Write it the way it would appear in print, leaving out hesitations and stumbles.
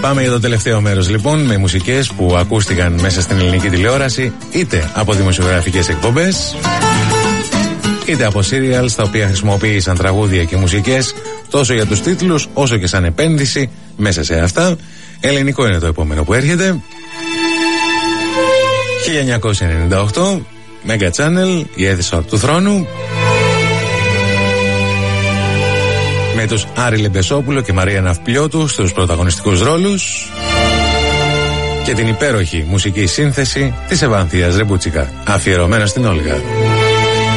Πάμε για το τελευταίο μέρος λοιπόν, με μουσικές που ακούστηκαν μέσα στην ελληνική τηλεόραση, είτε από δημοσιογραφικές εκπομπές, είτε από serials τα οποία χρησιμοποίησαν τραγούδια και μουσικές τόσο για τους τίτλους όσο και σαν επένδυση μέσα σε αυτά. Ελληνικό είναι το επόμενο που έρχεται. 1998, Mega Channel, η αίθουσα του θρόνου, με τους Άρη Λεμπεσόπουλο και Μαρία Ναυπλιώτου στους πρωταγωνιστικούς ρόλους και την υπέροχη μουσική σύνθεση της Ευανθίας Ρεμπούτσικα, αφιερωμένα στην Όλγα.